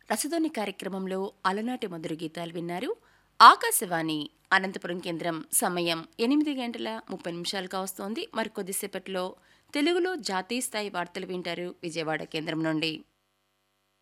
రసధోని కార్యక్రమంలో అలనాటి మధుర గీతాలు విన్నారు. ఆకాశవాణి అనంతపురం కేంద్రం సమయం 8:30 కావస్తోంది. మరికొద్దిసేపట్లో తెలుగులో జాతీయ స్థాయి వార్తలు వింటారు విజయవాడ కేంద్రం నుండి.